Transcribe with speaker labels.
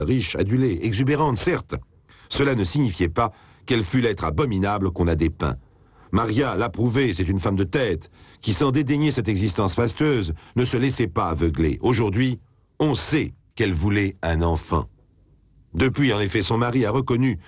Speaker 1: Riche, adulée, exubérante, certes. Cela ne signifiait pas qu'elle fût l'être abominable qu'on a dépeint. Maria l'a prouvé, c'est une femme de tête, qui sans dédaigner cette existence fastueuse, ne se laissait pas aveugler. Aujourd'hui, on sait qu'elle voulait un enfant. Depuis, en effet, son mari a reconnu